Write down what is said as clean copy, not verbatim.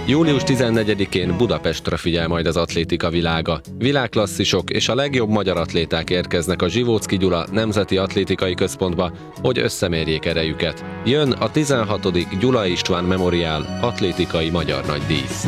Július 14-én Budapestre figyel majd az atlétika világa. Világklasszisok és a legjobb magyar atléták érkeznek a Zsivóczky Gyula Nemzeti Atlétikai Központba, hogy összemérjék erejüket. Jön a 16. Gyula István Memoriál atlétikai magyar nagydíj.